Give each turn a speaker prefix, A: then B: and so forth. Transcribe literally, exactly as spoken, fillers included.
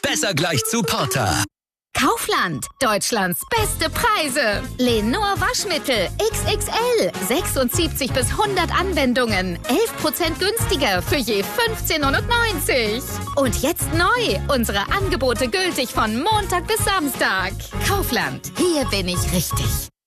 A: Besser gleich zu Porter.
B: Kaufland, Deutschlands beste Preise. Lenor Waschmittel X X L, sechsundsiebzig bis hundert Anwendungen, elf Prozent günstiger für je fünfzehn neunundneunzig. Und jetzt neu, unsere Angebote gültig von Montag bis Samstag. Kaufland, hier bin ich richtig.